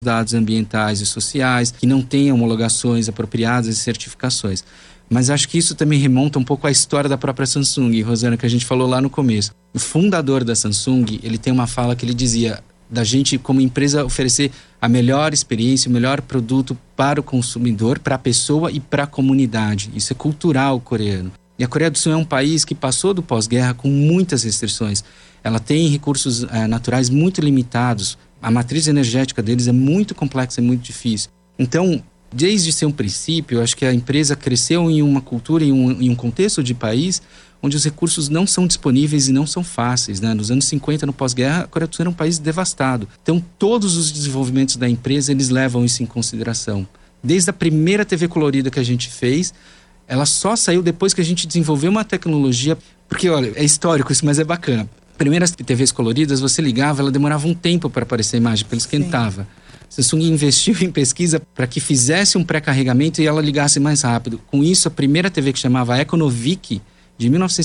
dados ambientais e sociais, que não tenha homologações apropriadas e certificações. Mas acho que isso também remonta um pouco à história da própria Samsung, Rosana, que a gente falou lá no começo. O fundador da Samsung, ele tem uma fala que ele dizia da gente, como empresa, oferecer a melhor experiência, o melhor produto para o consumidor, para a pessoa e para a comunidade. Isso é cultural coreano. E a Coreia do Sul é um país que passou do pós-guerra com muitas restrições. Ela tem recursos naturais muito limitados. A matriz energética deles é muito complexa e muito difícil. Então, desde seu princípio, eu acho que a empresa cresceu em uma cultura, em um contexto de país onde os recursos não são disponíveis e não são fáceis, né? Nos anos 50, no pós-guerra, a Coreia do Sul era um país devastado. Então, todos os desenvolvimentos da empresa, eles levam isso em consideração. Desde a primeira TV colorida que a gente fez, ela só saiu depois que a gente desenvolveu uma tecnologia. Porque, olha, é histórico isso, mas é bacana. Primeiras TVs coloridas, você ligava, ela demorava um tempo para aparecer a imagem, porque ela esquentava. Samsung investiu em pesquisa para que fizesse um pré-carregamento e ela ligasse mais rápido. Com isso, a primeira TV que chamava Econovic, de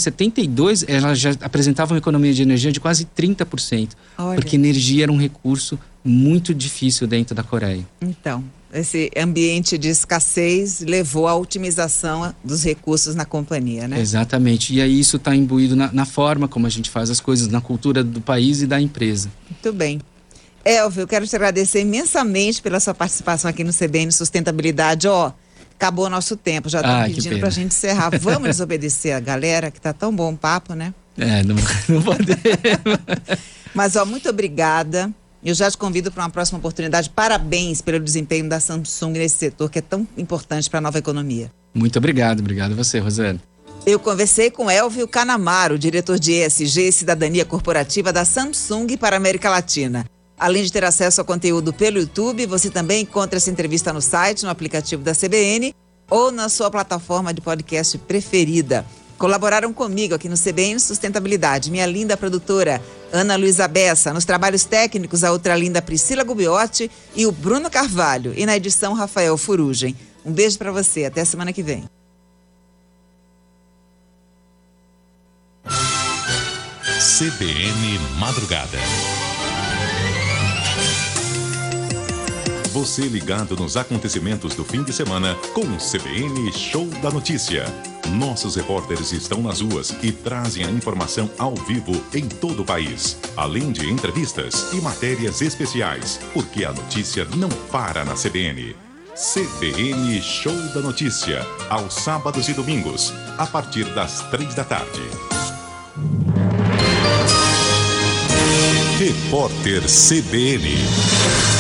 1972, ela já apresentava uma economia de energia de quase 30%. Olha. Porque energia era um recurso muito difícil dentro da Coreia. Então, esse ambiente de escassez levou à otimização dos recursos na companhia, né? Exatamente. E aí isso está imbuído na forma como a gente faz as coisas, na cultura do país e da empresa. Muito bem. Elvio, eu quero te agradecer imensamente pela sua participação aqui no CBN Sustentabilidade. Acabou o nosso tempo, já estão pedindo pra gente encerrar. Vamos desobedecer a galera, que tá tão bom o papo, né? Não podemos. Mas, muito obrigada. Eu já te convido para uma próxima oportunidade. Parabéns pelo desempenho da Samsung nesse setor, que é tão importante para a nova economia. Muito obrigado. Obrigado a você, Rosana. Eu conversei com Elvio Canamaro, diretor de ESG e Cidadania Corporativa da Samsung para a América Latina. Além de ter acesso ao conteúdo pelo YouTube, você também encontra essa entrevista no site, no aplicativo da CBN ou na sua plataforma de podcast preferida. Colaboraram comigo aqui no CBN Sustentabilidade, minha linda produtora Ana Luísa Bessa, nos trabalhos técnicos a outra linda Priscila Gubiotti e o Bruno Carvalho, e na edição Rafael Furugem. Um beijo para você, até semana que vem. CBN Madrugada. Você ligado nos acontecimentos do fim de semana com o CBN Show da Notícia. Nossos repórteres estão nas ruas e trazem a informação ao vivo em todo o país, além de entrevistas e matérias especiais, porque a notícia não para na CBN. CBN Show da Notícia, aos sábados e domingos, a partir das 3 da tarde. Repórter CBN.